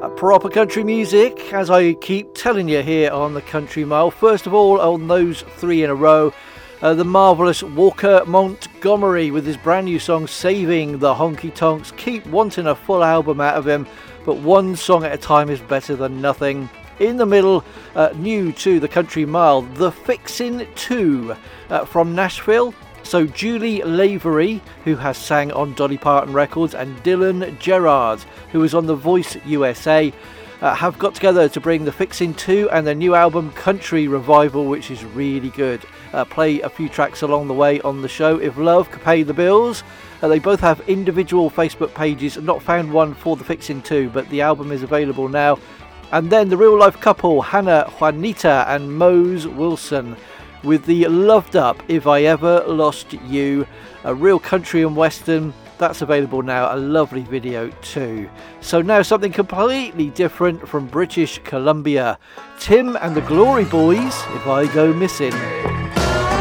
Proper country music, as I keep telling you here on the Country Mile. First of all, on those three in a row, the marvellous Walker Montgomery with his brand new song Saving the Honky Tonks. Keep wanting a full album out of him, but one song at a time is better than nothing. In the middle, new to the Country Mile, The Fixin' 2 from Nashville. So Julie Lavery, who has sang on Dolly Parton records, and Dylan Gerard, who was on The Voice USA, have got together to bring The Fixin' 2 and their new album Country Revival, which is really good. Play a few tracks along the way on the show. If Love Could Pay the Bills. They both have individual Facebook pages. I've not found one for The Fixin' 2, but the album is available now. And then the real life couple, Hannah Juanita and Mose Wilson, with the loved up If I Ever Lost You, a real country and western. That's available now, a lovely video too. So now something completely different from British Columbia. Tim and the Glory Boys, If I Go Missing.